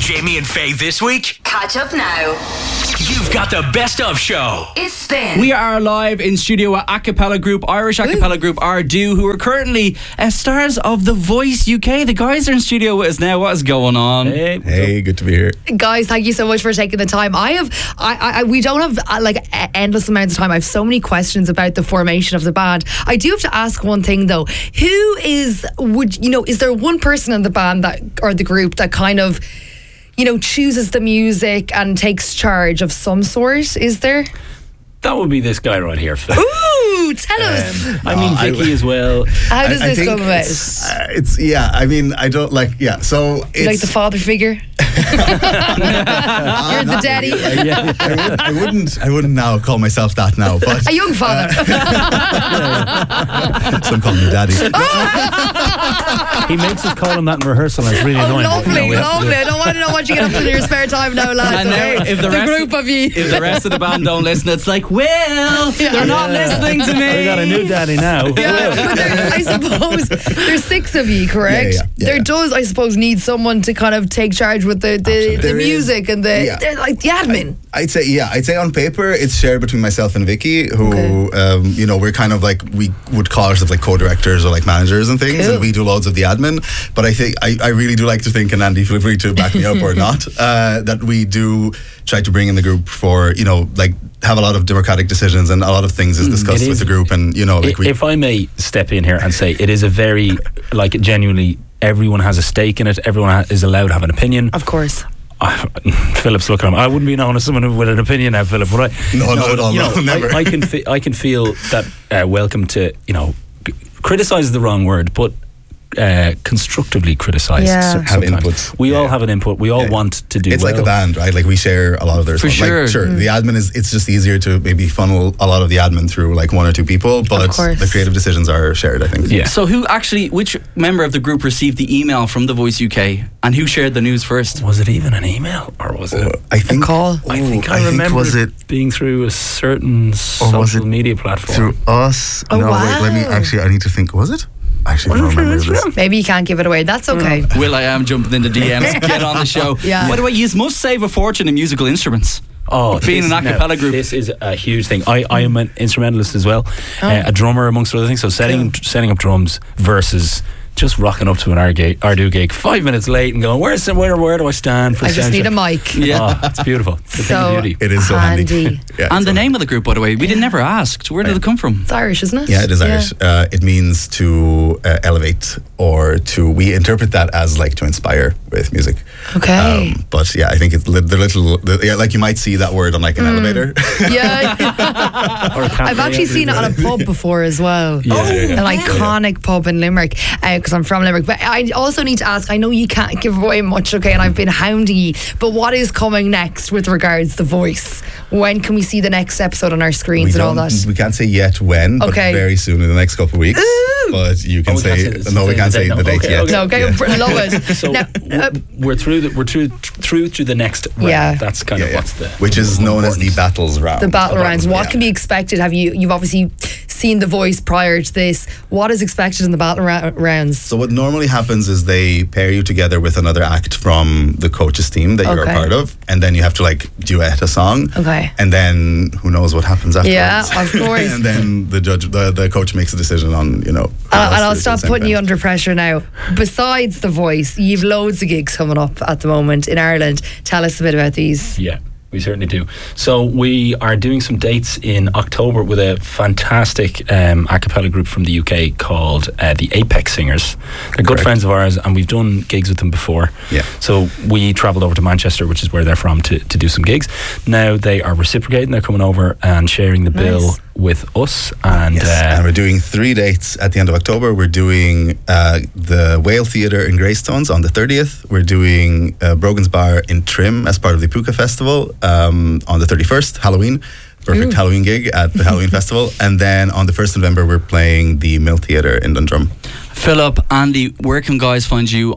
Jamie and Faye this week? Catch up now. You've got the best of show. It's Spin. We are live in studio with a cappella group, Irish a cappella group Ardu, who are currently stars of The Voice UK. The guys are in studio with us now. What is going on? Hey, good to be here. Guys, thank you so much for taking the time. We don't have like endless amounts of time. I have so many questions about the formation of the band. I do have to ask one thing though. Is there one person in the band that, or the group, that kind of, chooses the music and takes charge of some sort? Is there? That would be this guy right here, Phil. Ooh, tell us. Vicky as well. How does this come about? I don't like, so it's... Like the father figure? You're the daddy? I wouldn't now call myself that now, but... A young father. Some call me daddy. He makes us call him that in rehearsal, and it's really annoying. Lovely. I don't want to know what you get up to in your spare time now, lads. And now, if the group of you. If the rest of the band don't listen, it's like, they're not listening to me. We got a new daddy now. Yeah, but I suppose there's 6 of you, correct? There does, I suppose, need someone to kind of take charge with the music and the admin. I'd say on paper it's shared between myself and Vicky, who we're kind of like, we would call ourselves like co-directors or like managers and things, and we do loads of the admin. But I think I really do like to think, and Andy, feel free to back me up or not, that we do try to bring in the group for have a lot of democratic decisions, and a lot of things is discussed with the group, and if I may step in here and say, it is a very genuinely, everyone has a stake in it. Everyone is allowed to have an opinion. Of course. Philip's looking at him. I wouldn't be known as someone with an opinion now, Philip, would I? No, not at all. Never. I can feel that welcome to, criticise is the wrong word, but constructively criticise. Have inputs. We all have an input. We all want to do. It's like a band, right? Like we share a lot of their For stuff. sure. The admin it's just easier to maybe funnel a lot of the admin through like 1 or 2 people, but the creative decisions are shared, I think. Yeah. So which member of the group received the email from The Voice UK, and who shared the news first? Was it even an email, or was it I think a call? I remember was it being through a certain social media platform. Through us? Oh, wow. Wait, I need to think. Was it? Actually, I don't remember this. Maybe you can't give it away. That's okay. Will I am jumping into DMs. Get on the show. Yeah. By the way, you must save a fortune in musical instruments. Being an a cappella group. This is a huge thing. I am an instrumentalist as well, a drummer amongst other things. So setting up drums versus just rocking up to an Ardu gig 5 minutes late and going, where do I stand for I just need a mic. Yeah. It's beautiful. It's a thing of beauty. It is so handy. And the name of the group, by the way, we never asked. Where did it come from? It's Irish, isn't it? Yeah, it is Irish. It means to elevate, or we interpret that as like to inspire with music. Okay. But I think it's like you might see that word on like an elevator. Yeah. I've actually seen it on a pub before as well. An iconic pub in Limerick, because I'm from Limerick. But I also need to ask, I know you can't give away much, and I've been hounding you, but what is coming next with regards to The Voice? When can we see the next episode on our screens and all that? We can't say yet when, but very soon, in the next couple of weeks. But you can say, we can't say the date yet. No, okay, love it. So we're through to the next round. Yeah. That's kind of what's the... Which is known as the battles round. The battle rounds. What can be expected? You've obviously seen The Voice prior to this. What is expected in the battle rounds? So what normally happens is they pair you together with another act from the coach's team that you're a part of, and then you have to duet a song. Okay. And then who knows what happens afterwards. Yeah, of course. And then the coach makes a decision on, and I'll stop putting you under pressure now. Besides The Voice, you've loads of gigs coming up at the moment in Ireland. Tell us a bit about these. Yeah. We certainly do. So we are doing some dates in October with a fantastic a cappella group from the UK called the Apex Singers. They're good friends of ours, and we've done gigs with them before. Yeah. So we travelled over to Manchester, which is where they're from, to do some gigs. Now they are reciprocating. They're coming over and sharing the bill with us. And and we're doing 3 dates at the end of October. We're doing the Whale Theatre in Greystones on the 30th. We're doing Brogan's Bar in Trim as part of the Puka Festival on the 31st, Halloween. Perfect Halloween gig at the Halloween Festival. And then on the 1st of November, we're playing the Mill Theatre in Dundrum. Philip, Andy, where can anyone find you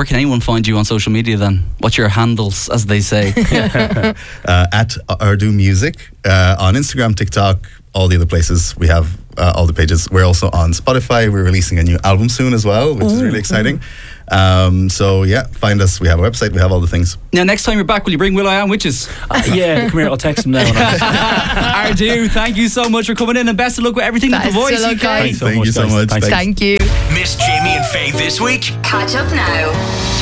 on social media then? What's your handles, as they say? At Ardu Music on Instagram, TikTok, all the other places. We have all the pages. We're also on Spotify. We're releasing a new album soon as well, which is really exciting. So yeah, find us. We have a website. We have all the things. Now, next time you're back, will you bring Will.i.am witches? Yeah, come here. I'll text him now. Ardu, thank you so much for coming in, and best of luck with everything with The Voice UK. Thanks so Thank much, you so guys. much. Thanks. Thank you. Miss Jamie and Faye this week? Catch up now.